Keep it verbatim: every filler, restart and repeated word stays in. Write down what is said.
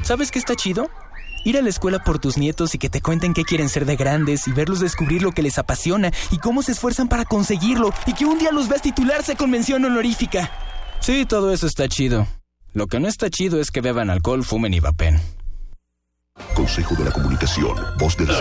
¿Sabes qué está chido? Ir a la escuela por tus nietos y que te cuenten qué quieren ser de grandes y verlos descubrir lo que les apasiona y cómo se esfuerzan para conseguirlo y que un día los veas titularse con mención honorífica. Sí, todo eso está chido. Lo que no está chido es que beban alcohol, fumen y vapen. Consejo de la Comunicación, voz de la